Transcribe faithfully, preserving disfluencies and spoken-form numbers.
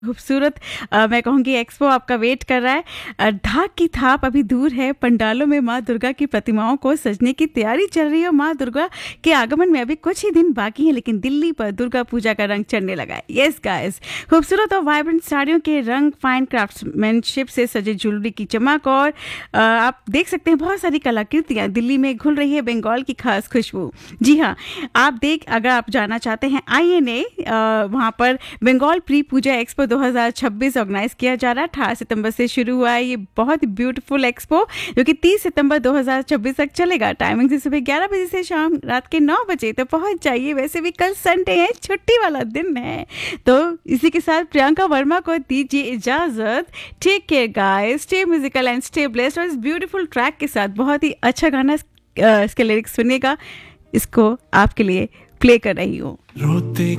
खूबसूरत अ, मैं कहूँगी एक्सपो आपका वेट कर रहा है। अ, ढाक की थाप अभी दूर है, पंडालों में माँ दुर्गा की प्रतिमाओं को सजने की तैयारी चल रही है और माँ दुर्गा के आगमन में अभी कुछ ही दिन बाकी हैं, लेकिन दिल्ली पर दुर्गा पूजा का रंग चढ़ने लगा है। यस गाइस, खूबसूरत और वाइब्रेंट साड़ियों के रंग, फाइन क्राफ्ट्समैनशिप से सजे ज्वेलरी की चमक और अ, आप देख सकते हैं बहुत सारी कलाकृतियाँ दिल्ली में घुल रही है बंगाल की खास खुशबू। जी हाँ, आप देख अगर आप जाना चाहते हैं आई एन ए वहाँ पर बंगाल प्री पूजा एक्सपो दो हज़ार छब्बीस ऑर्गेनाइज किया जा रहा है। अठारह सितंबर से शुरू हुआ है ये बहुत ब्यूटीफुल एक्सपो, जो कि तीस सितंबर दो हज़ार छब्बीस तक चलेगा। टाइमिंग से सुबह ग्यारह बजे से शाम रात के नौ बजे तो पहुंच जाइए। वैसे भी कल संडे है, छुट्टी वाला दिन है। तो इसी के साथ प्रियंका वर्मा को दीजिए इजाजत। Take care guys, stay musical and stay blessed. और इस ब्यूटीफुल ट्रैक के साथ बहुत ही अच्छा गाना, इसके लिरिक्स सुनिएगा, इसको आपके लिए प्ले कर रही हूँ। रोते